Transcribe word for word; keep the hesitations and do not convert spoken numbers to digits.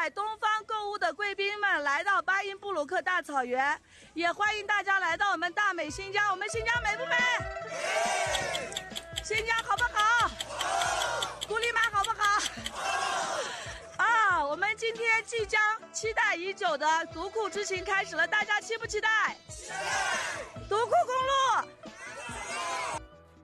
东方购物的贵宾们来到巴音布鲁克大草原，也欢迎大家来到我们大美新疆。我们新疆美不美？新疆好不好？古里马好不好？啊，我们今天即将期待已久的独库之行开始了，大家期不期待？期待！独库公路。